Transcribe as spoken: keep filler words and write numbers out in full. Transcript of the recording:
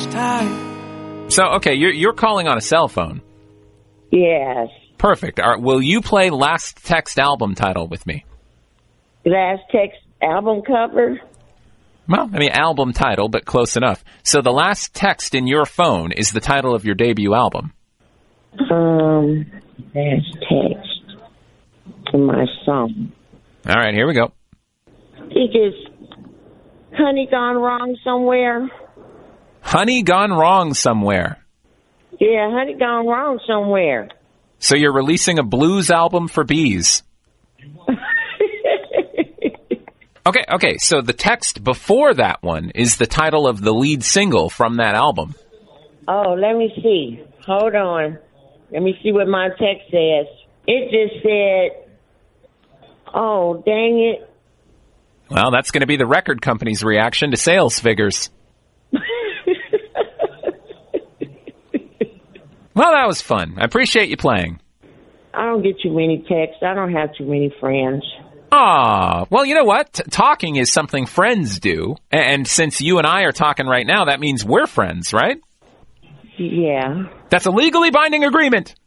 So, okay, you're, you're calling on a cell phone. Yes. Perfect. All right, will you play Last Text album title with me? Last Text album cover? Well, I mean, album title, but close enough. So the last text in your phone is the title of your debut album. Um, last text to my song. All right, here we go. It is Honey Gone Wrong Somewhere. Honey Gone Wrong Somewhere. Yeah, Honey Gone Wrong Somewhere. So you're releasing a blues album for bees. Okay, okay, so the text before that one is the title of the lead single from that album. Oh, let me see. Hold on. Let me see what my text says. It just said, oh, dang it. Well, that's going to be the record company's reaction to sales figures. Well, that was fun. I appreciate you playing. I don't get too many texts. I don't have too many friends. Ah, well, you know what? T- talking is something friends do. And since you and I are talking right now, that means we're friends, right? Yeah. That's a legally binding agreement.